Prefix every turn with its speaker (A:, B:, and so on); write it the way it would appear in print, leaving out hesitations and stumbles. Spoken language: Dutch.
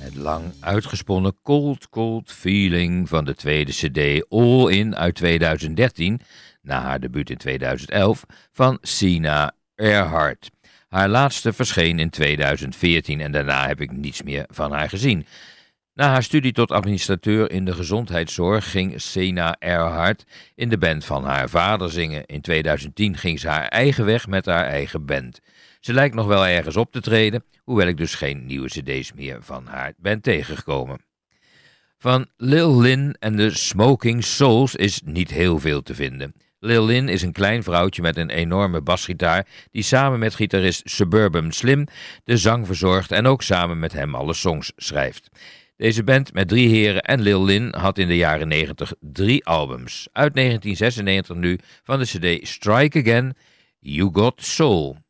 A: Het lang uitgesponnen Cold Cold Feeling van de tweede cd All In uit 2013, na haar debuut in 2011, van Sina Earhart. Haar laatste verscheen in 2014 en daarna heb ik niets meer van haar gezien. Na haar studie tot administrateur in de gezondheidszorg ging Sina Earhart in de band van haar vader zingen. In 2010 ging ze haar eigen weg met haar eigen band. Ze lijkt nog wel ergens op te treden, hoewel ik dus geen nieuwe cd's meer van haar ben tegengekomen. Van Lil Lynn en de Smoking Souls is niet heel veel te vinden. Lil Lynn is een klein vrouwtje met een enorme basgitaar die samen met gitarist Suburban Slim de zang verzorgt en ook samen met hem alle songs schrijft. Deze band met 3 heren en Lil Lynn had in de jaren 90 3 albums. Uit 1996 nu van de cd Strike Again, You Got Soul.